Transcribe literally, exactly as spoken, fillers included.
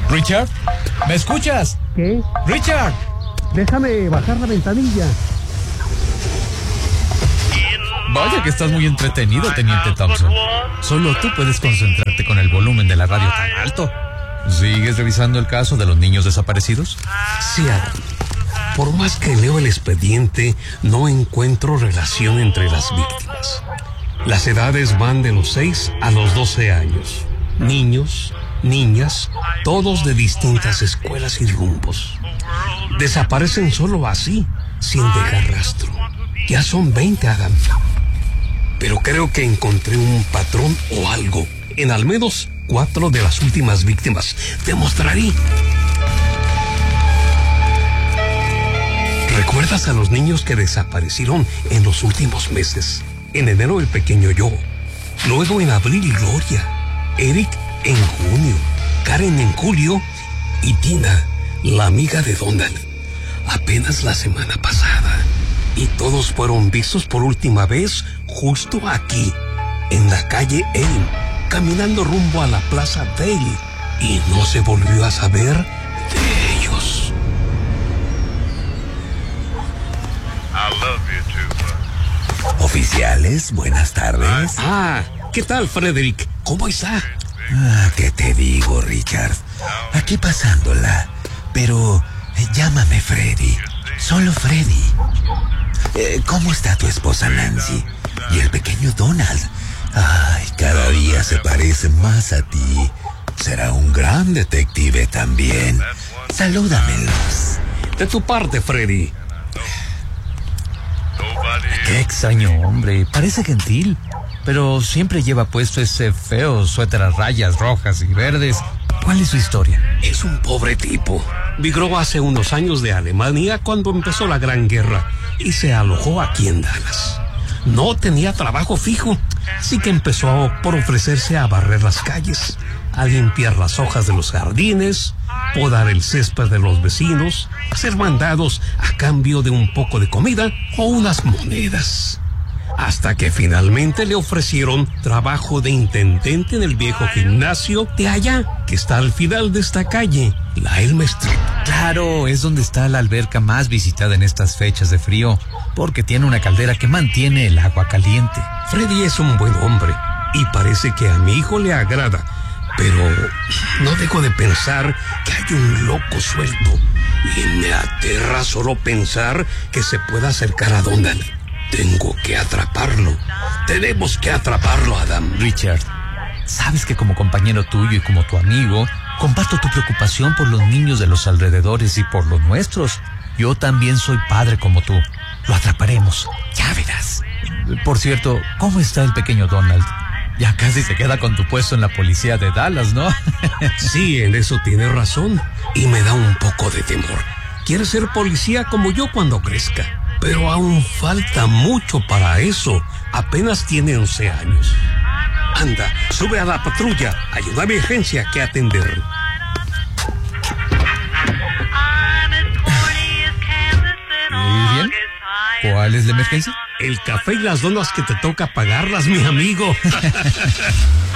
Richard, ¿me escuchas? ¿Qué? Richard. Déjame bajar la ventanilla. Vaya que estás muy entretenido, Teniente Thompson. Solo tú puedes concentrarte con el volumen de la radio tan alto. ¿Sigues revisando el caso de los niños desaparecidos? Sí, Adam. Por más que leo el expediente, no encuentro relación entre las víctimas. Las edades van de los seis a los doce años. Niños, niñas, todos de distintas escuelas y rumbos. Desaparecen solo así, sin dejar rastro. Ya son veinte, Adam. Pero creo que encontré un patrón o algo en al menos cuatro de las últimas víctimas. Te mostraré. ¿Recuerdas a los niños que desaparecieron en los últimos meses? En enero el pequeño Joe, luego en abril Gloria, Eric en junio, Karen en julio y Tina, la amiga de Donald, apenas la semana pasada. Y todos fueron vistos por última vez justo aquí, en la calle Elm, caminando rumbo a la Plaza Dale. Y no se volvió a saber de ellos. I love you too, bud. Oficiales, buenas tardes. Ah, ¿qué tal, Frederick? ¿Cómo está? Ah, ¿qué te digo, Richard? Aquí pasándola. Pero eh, llámame Freddy. Solo Freddy. Eh, ¿Cómo está tu esposa Nancy? Y el pequeño Donald. Ay, cada día se parece más a ti. Será un gran detective también. Salúdamelos. De tu parte, Freddy. Qué extraño hombre, parece gentil, pero siempre lleva puesto ese feo suéter a rayas rojas y verdes. ¿Cuál es su historia? Es un pobre tipo. Migró hace unos años de Alemania cuando empezó la Gran Guerra y se alojó aquí en Dallas. No tenía trabajo fijo, así que empezó por ofrecerse a barrer las calles, a limpiar las hojas de los jardines, podar el césped de los vecinos, hacer mandados a cambio de un poco de comida o unas monedas. Hasta que finalmente le ofrecieron trabajo de intendente en el viejo gimnasio de allá, que está al final de esta calle, la Elm Street. Claro, es donde está la alberca más visitada en estas fechas de frío, porque tiene una caldera que mantiene el agua caliente. Freddy es un buen hombre y parece que a mi hijo le agrada, pero no dejo de pensar que hay un loco suelto y me aterra solo pensar que se pueda acercar a Donald. Tengo que atraparlo. Tenemos que atraparlo, Adam. Richard, sabes que como compañero tuyo y como tu amigo, comparto tu preocupación por los niños de los alrededores y por los nuestros. Yo también soy padre como tú. Lo atraparemos, ya verás. Por cierto, ¿cómo está el pequeño Donald? Ya casi se queda con tu puesto en la policía de Dallas, ¿no? Sí, en eso tiene razón. Y me da un poco de temor. Quiere ser policía como yo cuando crezca. Pero aún falta mucho para eso. Apenas tiene once años. Anda, sube a la patrulla. Hay una emergencia que atender. Muy bien. ¿Cuál es la emergencia? El café y las donas que te toca pagarlas, mi amigo.